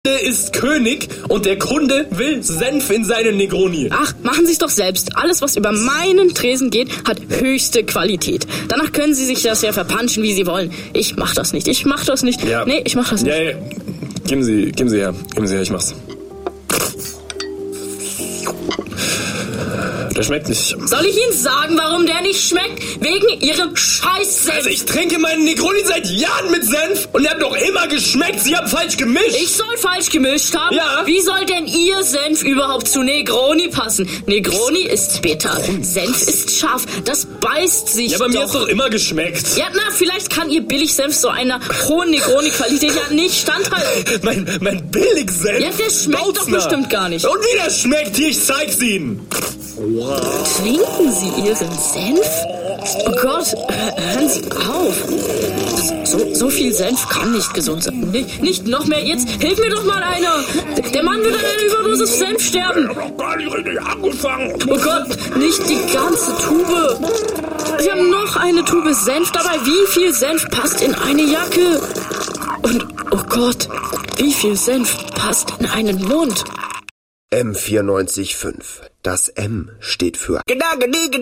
ist König und der Kunde will Senf in seine Negroni. Ach, machen Sie es doch selbst. Alles, was über meinen Tresen geht, hat höchste Qualität. Danach können Sie sich das ja verpanschen, wie Sie wollen. Ich mach das nicht. Ich mach das nicht. Ja. Nee, ich mach das nicht. Ja. Geben Sie her. Ich mach's. Der schmeckt nicht. Soll ich Ihnen sagen, warum der nicht schmeckt? Wegen Ihrem Scheiß-Senf. Also ich trinke meinen Negroni seit Jahren mit Senf und der hat doch immer geschmeckt. Sie haben falsch gemischt. Ich soll falsch gemischt haben? Ja. Wie soll denn Ihr Senf überhaupt zu Negroni passen? Negroni ist bitter. Senf ist scharf. Das beißt sich Ja, bei doch. mir hat's doch immer geschmeckt. Ja, na, vielleicht kann Ihr Billigsenf so einer hohen Negroni-Qualität ja nicht standhalten. Mein Billigsenf? Ja, der schmeckt doch bestimmt gar nicht. Und wie der schmeckt? Hier, ich zeig's Ihnen. Trinken Sie Ihren Senf? Oh Gott, hören Sie auf. So viel Senf kann nicht gesund sein. Nicht noch mehr jetzt. Hilf mir doch mal einer. Der Mann wird an einer Überdosis Senf sterben. Ich hab doch gar nicht richtig angefangen. Oh Gott, nicht die ganze Tube. Wir haben noch eine Tube Senf dabei. Wie viel Senf passt in eine Jacke? Und, oh Gott, wie viel Senf passt in einen Mund? M94.5. Das M steht für